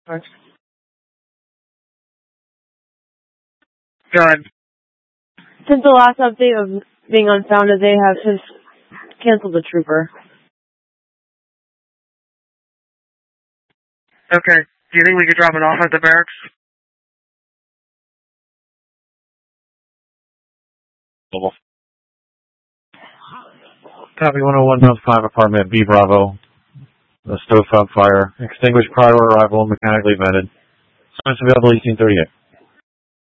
Go ahead. Since the last update of being unfounded, they have since canceled the trooper. Okay. Do you think we could drop it off at the barracks? Copy 101.5 apartment B Bravo. The stovepipe fire. Extinguished prior to arrival, mechanically vented. Service available 1838.